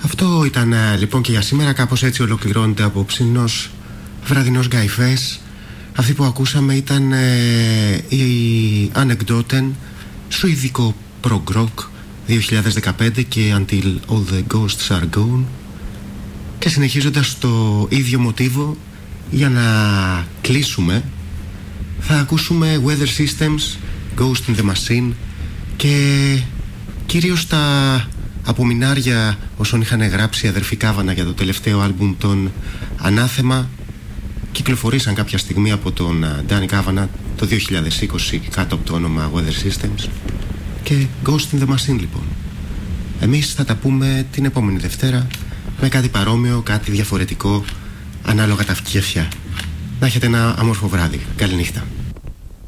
Αυτό ήταν λοιπόν και για σήμερα. Κάπως έτσι ολοκληρώνεται απόψινος βραδινός Γκαϊφές. Αυτή που ακούσαμε ήταν η Anekdoten, σουηδικό prog rock 2015 και Until All the Ghosts Are Gone. Και συνεχίζοντας το ίδιο μοτίβο, για να κλείσουμε θα ακούσουμε Weather Systems, Ghost in the Machine, και κυρίως τα απομεινάρια όσων είχαν γράψει αδερφή Κάβανα για το τελευταίο άλμπουμ των Ανάθεμα κυκλοφορήσαν κάποια στιγμή από τον Ντάνι Κάβανα το 2020 κάτω από το όνομα Weather Systems και Ghost in the Machine λοιπόν. Εμείς θα τα πούμε την επόμενη Δευτέρα με κάτι παρόμοιο, κάτι διαφορετικό, ανάλογα τα αυτιά. Να έχετε ένα όμορφο βράδυ. Καληνύχτα.